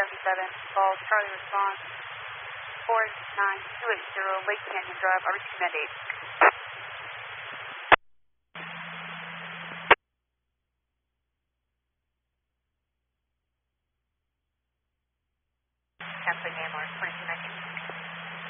77, call Charlie response 49280 Lake Canyon Drive, RBC Command 8. Kathleen Amor, 2219.